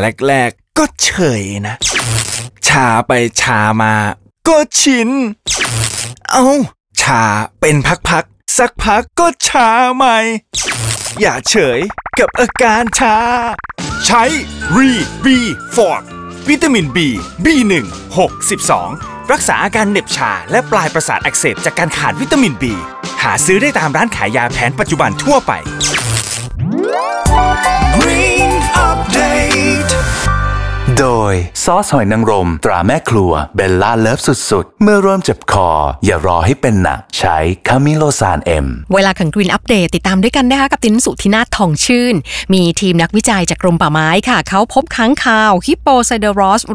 แรกๆก็เฉยนะชาไปชามาก็ชินชาเป็นพักๆสักพักก็ชาใหม่อย่าเฉยกับอาการชาใช้รีบีฟอร์ดวิตามิน B1 6 12รักษาอาการเหน็บชาและปลายประสาทอักเสบจากการขาดวิตามิน B หาซื้อได้ตามร้านขายยาแผนปัจจุบันทั่วไป Green Update โดยซอสหอยนางรมตราแม่ครัวเบลล่าเลิฟสุดๆเมื่อเริ่มเจ็บคออย่ารอให้เป็นหนักใช้คามิโลซานเอ็มเวลาของ Green Update ติดตามด้วยกันนะคะกับตินสุธินาถทองชื่นมีทีมนักวิจัยจากกรมป่าไม้ค่ะเขาพบค้างคาวฮิปโปไซเดรอส